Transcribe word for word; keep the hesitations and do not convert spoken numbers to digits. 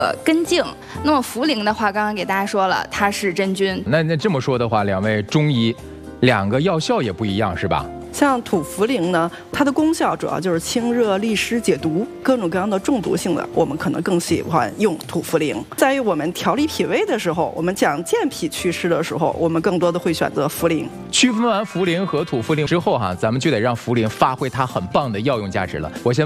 呃根茎。那么茯苓的话，刚刚给大家说了，它是真菌。 那那这么说的话，两位中医，两个药效也不一样，是吧？ 像土茯苓呢，它的功效主要就是清热利湿、解毒，各种各样的中毒性的，我们可能更喜欢用土茯苓。在于我们调理脾胃的时候，我们讲健脾祛湿的时候，我们更多的会选择茯苓。 区分完茯苓和土茯苓之后哈，咱们就得让茯苓发挥它很棒的药用价值了。我先。